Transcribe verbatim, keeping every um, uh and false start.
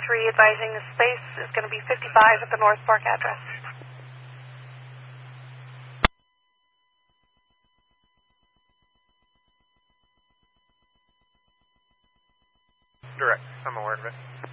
three advising the space is going to be fifty-five at the North Park address. Direct. I'm aware of it.